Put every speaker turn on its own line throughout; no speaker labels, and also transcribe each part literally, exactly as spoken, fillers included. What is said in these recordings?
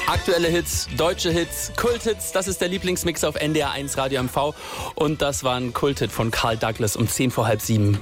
Aktuelle Hits, deutsche Hits, Kulthits, das ist der Lieblingsmix auf N D R eins Radio M V. Und das war ein Kulthit von Karl Douglas um zehn vor halb sieben.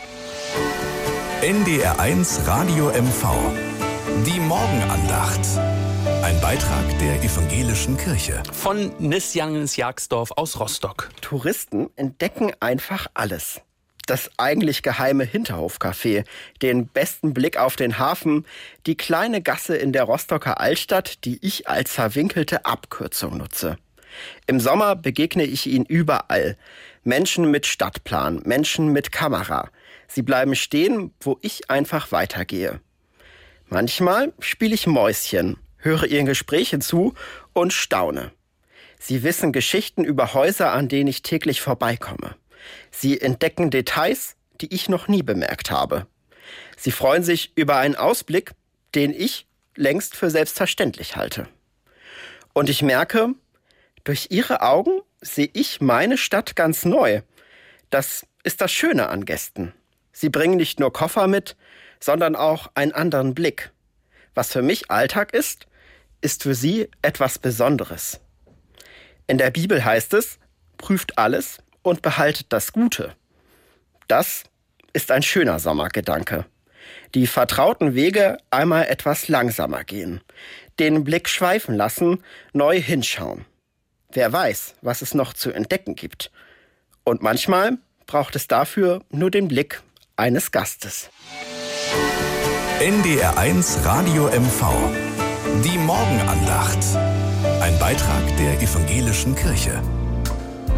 N D R eins Radio M V. Die Morgenandacht. Ein Beitrag der evangelischen Kirche.
Von Nisjanis Jagsdorf aus Rostock.
Touristen entdecken einfach alles. Das eigentlich geheime Hinterhofcafé, den besten Blick auf den Hafen, die kleine Gasse in der Rostocker Altstadt, die ich als verwinkelte Abkürzung nutze. Im Sommer begegne ich ihnen überall. Menschen mit Stadtplan, Menschen mit Kamera. Sie bleiben stehen, wo ich einfach weitergehe. Manchmal spiele ich Mäuschen, höre ihren Gesprächen zu und staune. Sie wissen Geschichten über Häuser, an denen ich täglich vorbeikomme. Sie entdecken Details, die ich noch nie bemerkt habe. Sie freuen sich über einen Ausblick, den ich längst für selbstverständlich halte. Und ich merke, durch ihre Augen sehe ich meine Stadt ganz neu. Das ist das Schöne an Gästen. Sie bringen nicht nur Koffer mit, sondern auch einen anderen Blick. Was für mich Alltag ist, ist für sie etwas Besonderes. In der Bibel heißt es, prüft alles und behaltet das Gute. Das ist ein schöner Sommergedanke. Die vertrauten Wege einmal etwas langsamer gehen, den Blick schweifen lassen, neu hinschauen. Wer weiß, was es noch zu entdecken gibt. Und manchmal braucht es dafür nur den Blick eines Gastes.
N D R eins Radio M V. Die Morgenandacht. Ein Beitrag der evangelischen Kirche.